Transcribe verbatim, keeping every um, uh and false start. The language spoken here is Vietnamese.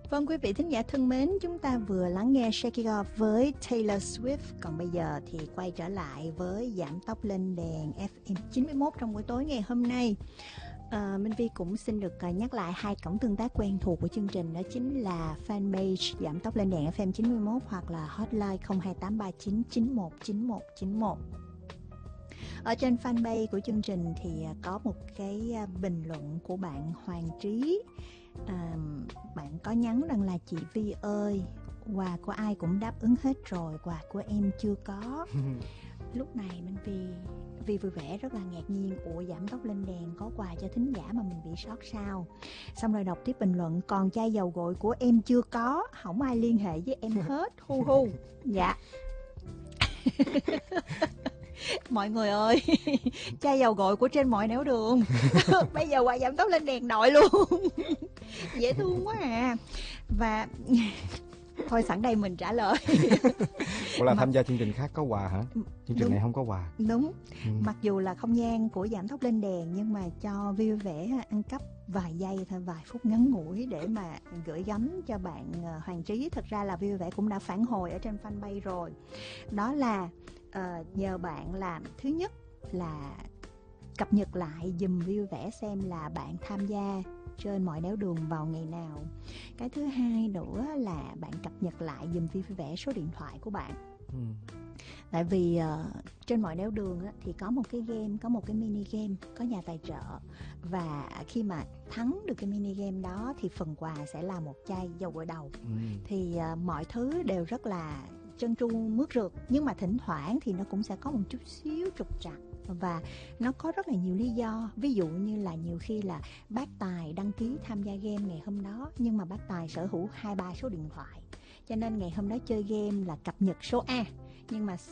Vâng, quý vị thính giả thân mến, chúng ta vừa lắng nghe Shake It Off với Taylor Swift. Còn bây giờ thì quay trở lại với Giảm Tốc Lên Đèn ép em chín mươi mốt trong buổi tối ngày hôm nay. À, Minh Vi cũng xin được nhắc lại hai cổng tương tác quen thuộc của chương trình, đó chính là fanpage Giảm Tốc Lên Đèn ép em chín mươi mốt hoặc là hotline không hai tám ba chín chín một chín một chín một. Ở trên fanpage của chương trình thì có một cái bình luận của bạn Hoàng Trí. À, bạn có nhắn rằng là chị Vi ơi, quà của ai cũng đáp ứng hết rồi, quà của em chưa có. Lúc này mình Vi Vi vui vẻ rất là ngạc nhiên, ủa Giảm Tốc Lên Đèn có quà cho thính giả mà mình bị sót sao. Xong rồi đọc tiếp bình luận, còn chai dầu gội của em chưa có, không ai liên hệ với em hết, hu hu. Dạ. Mọi người ơi, chai dầu gội của trên mọi nẻo đường. Bây giờ quà Giảm Tốc Lên Đèn nội luôn. Dễ thương quá à. Và thôi sẵn đây mình trả lời. Ủa là Mà... tham gia chương trình khác có quà hả? Chương trình Đúng. này không có quà. Đúng. Ừ. Mặc dù là không gian của Giảm Tốc Lên Đèn, nhưng mà cho vui vẻ ăn cắp vài giây thôi, vài phút ngắn ngủi để mà gửi gắm cho bạn Hoàng Trí. Thật ra là vui vẻ cũng đã phản hồi ở trên fanpage rồi. Đó là uh, nhờ bạn làm, thứ nhất là cập nhật lại dùm vui vẻ xem là bạn tham gia trên mọi nẻo đường vào ngày nào. Cái thứ hai nữa là bạn cập nhật lại dùm vui vẻ số điện thoại của bạn. Ừ. Tại vì uh, trên mọi nẻo đường á, thì có một cái game, có một cái mini game, có nhà tài trợ. Và khi mà thắng được cái mini game đó thì phần quà sẽ là một chai dầu gội đầu. Ừ. Thì uh, mọi thứ đều rất là trơn tru mướt rượt, nhưng mà thỉnh thoảng thì nó cũng sẽ có một chút xíu trục trặc. Và nó có rất là nhiều lý do. Ví dụ như là nhiều khi là bác Tài đăng ký tham gia game ngày hôm đó, nhưng mà bác Tài sở hữu hai ba số điện thoại, cho nên ngày hôm đó chơi game là cập nhật số A, nhưng mà